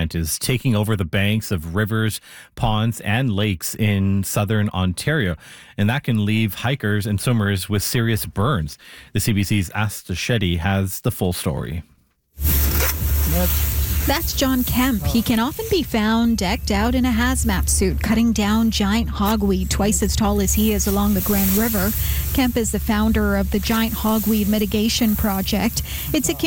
plant is taking over the banks of rivers, ponds, and lakes in southern Ontario. And that can leave hikers and swimmers with serious burns. The CBC's Asta Shetty has the full story. That's John Kemp. He can often be found decked out in a hazmat suit, cutting down giant hogweed twice as tall as he is along the Grand River. Kemp is the founder of the Giant Hogweed Mitigation Project. It's a